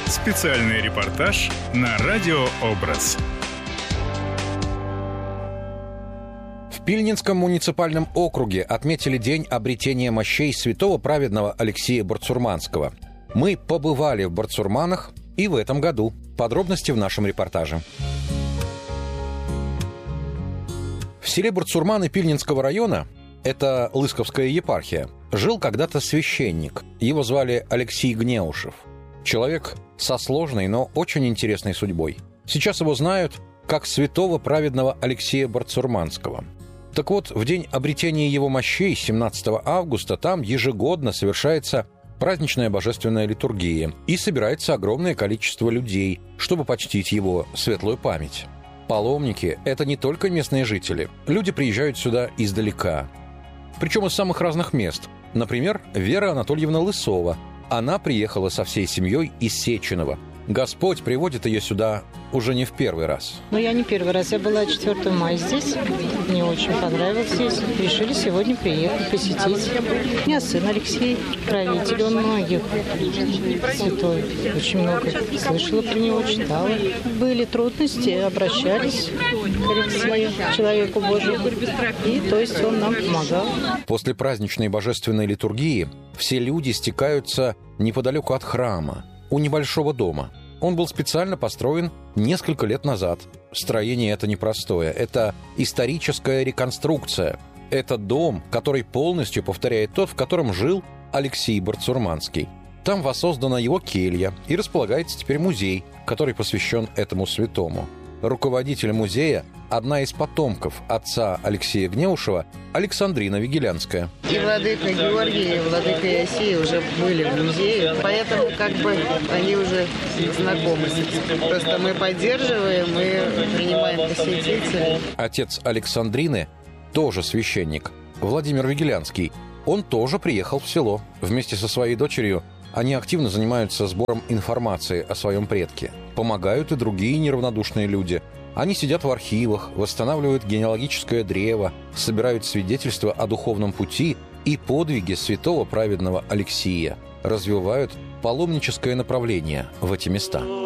Специальный репортаж на Радио Образ. В Пильнинском муниципальном округе отметили день обретения мощей святого праведного Алексея Барцурманского. Мы побывали в Барцурманах и в этом году. Подробности в нашем репортаже. В селе Барцурманы Пильнинского района, это Лысковская епархия, жил когда-то священник. Его звали Алексей Гнеушев. Человек со сложной, но очень интересной судьбой. Сейчас его знают как святого праведного Алексея Барцурманского. Так вот, в день обретения его мощей, 17 августа, там ежегодно совершается праздничная божественная литургия, и собирается огромное количество людей, чтобы почтить его светлую память. Паломники – это не только местные жители. Люди приезжают сюда издалека. Причем из самых разных мест. Например, Вера Анатольевна Лысова. Она приехала со всей семьей из Сеченова. Господь приводит ее сюда уже не в первый раз. Я не первый раз. Я была 4 мая здесь. Мне очень понравилось здесь. Решили сегодня приехать, посетить. У меня сын Алексей, правитель. Он многих святой. Очень много слышала про него, читала. Были трудности, обращались к Алексею, человеку Божьему. И то есть он нам помогал. После праздничной божественной литургии все люди стекаются неподалеку от храма, у небольшого дома. Он был специально построен несколько лет назад. Строение это непростое, это историческая реконструкция. Это дом, который полностью повторяет тот, в котором жил Алексей Барцурманский. Там воссоздана его келья, и располагается теперь музей, который посвящен этому святому. Руководитель музея – одна из потомков отца Алексея Гнеушева, Александрина Вигелянская. И владыка Георгий, и владыка Иосия уже были в музее, поэтому они уже знакомы с этим. Просто мы поддерживаем и принимаем посетителей. Отец Александрины тоже священник, Владимир Вигелянский. Он тоже приехал в село. Вместе со своей дочерью они активно занимаются сбором информации о своем предке. Помогают и другие неравнодушные люди. Они сидят в архивах, восстанавливают генеалогическое древо, собирают свидетельства о духовном пути и подвиге святого праведного Алексия, развивают паломническое направление в эти места.